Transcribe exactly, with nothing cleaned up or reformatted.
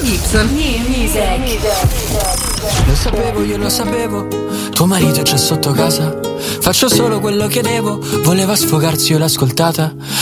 Gibson, New Music. Lo sapevo, io lo sapevo, tuo marito c'è sotto casa. Faccio solo quello che devo, voleva sfogarsi, io l'ho ascoltata.